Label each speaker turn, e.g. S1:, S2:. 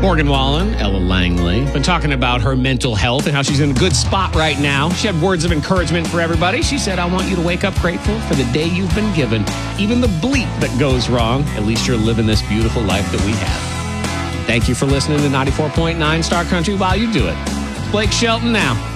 S1: Morgan Wallen, Ella Langley, been talking about her mental health and how she's in a good spot right now. She had words of encouragement for everybody. She said, I want you to wake up grateful for the day you've been given. Even the bleep that goes wrong, at least you're living this beautiful life that we have. Thank you for listening to 94.9 Star Country while you do it. Blake Shelton now.